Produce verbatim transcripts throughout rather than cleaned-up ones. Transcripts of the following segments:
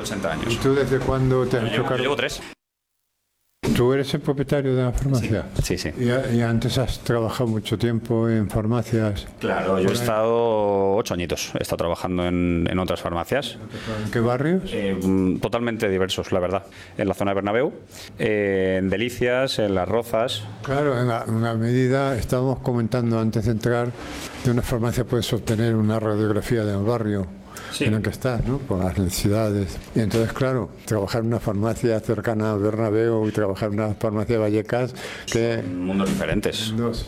ochenta años. ¿Y tú desde cuándo te has hecho Yo cargo? llevo tres. ¿Tú eres el propietario de la farmacia? Sí, sí. ¿Y, y antes has trabajado mucho tiempo en farmacias? Claro, yo he estado ocho añitos. He estado trabajando en, en otras farmacias. ¿En qué barrios? Eh, totalmente diversos, la verdad. En la zona de Bernabéu, eh, en Delicias, en Las Rozas. Claro, en una medida, estábamos comentando antes de entrar, de una farmacia puedes obtener una radiografía del barrio. Sí. En el que estás, ¿no? Por las necesidades. Y entonces, claro, trabajar en una farmacia cercana a Bernabéu y trabajar en una farmacia de Vallecas, que... Mundos diferentes. Mundos.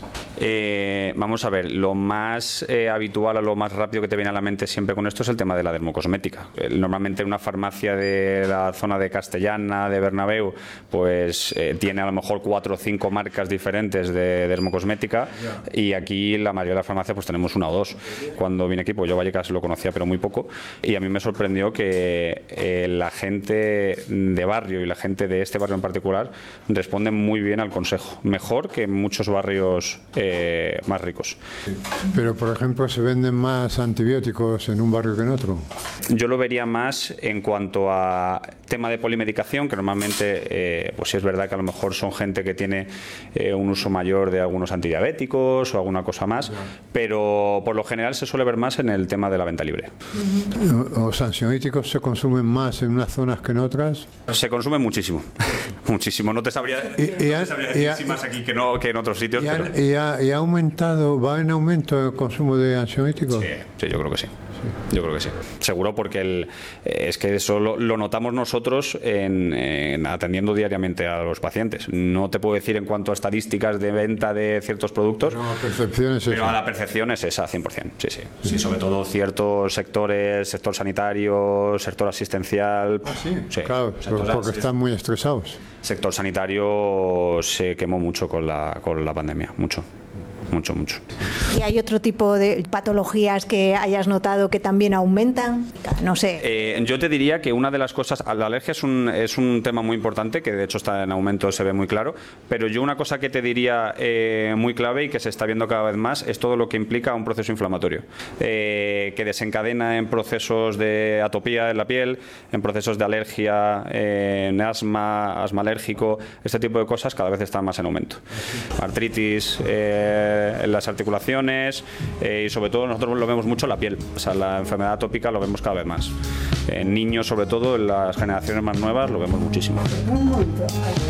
Eh, vamos a ver, lo más eh, habitual o lo más rápido que te viene a la mente siempre con esto es el tema de la dermocosmética. Eh, normalmente una farmacia de la zona de Castellana, de Bernabéu, pues eh, tiene a lo mejor cuatro o cinco marcas diferentes de dermocosmética, yeah. Y aquí la mayoría de las farmacias pues tenemos una o dos. Cuando vine aquí, pues yo Vallecas lo conocía pero muy poco, y a mí me sorprendió que eh, la gente de barrio y la gente de este barrio en particular responden muy bien al consejo, mejor que en muchos barrios eh, más ricos. Pero, por ejemplo, ¿se venden más antibióticos en un barrio que en otro? Yo lo vería más en cuanto a tema de polimedicación, que normalmente eh, pues sí es verdad que a lo mejor son gente que tiene eh, un uso mayor de algunos antidiabéticos o alguna cosa más, pero por lo general se suele ver más en el tema de la venta libre. ¿Los ansiolíticos se consumen más en unas zonas que en otras? Se consumen muchísimo, muchísimo. No te sabría, y, no te ha, sabría decir ha, si más aquí que, no, que en otros sitios. Y ha, pero... y, ha, ¿Y ha aumentado, va en aumento el consumo de ansiolíticos? Sí, sí, yo creo que sí. Yo creo que sí, seguro, porque el, es que eso lo, lo notamos nosotros en, en atendiendo diariamente a los pacientes. No te puedo decir en cuanto a estadísticas de venta de ciertos productos, pero, la percepción es pero esa. a la percepción es esa, cien por ciento. Sí, sí, sí, sobre todo ciertos sectores, sector sanitario, sector asistencial. ¿Ah, sí? Sí, claro, sector, porque están muy estresados. Sector sanitario se quemó mucho con la, con la pandemia, mucho. Mucho, mucho. ¿Y hay otro tipo de patologías que hayas notado que también aumentan? No sé. Eh, yo te diría que una de las cosas, la alergia es un, es un tema muy importante, que de hecho está en aumento, se ve muy claro, pero yo una cosa que te diría eh, muy clave y que se está viendo cada vez más es todo lo que implica un proceso inflamatorio, eh, que desencadena en procesos de atopía en la piel, en procesos de alergia, eh, en asma, asma alérgico, este tipo de cosas cada vez están más en aumento. Artritis, eh, en las articulaciones eh, y sobre todo nosotros lo vemos mucho en la piel, o sea, la enfermedad atópica lo vemos cada vez más. En niños, sobre todo, en las generaciones más nuevas, lo vemos muchísimo.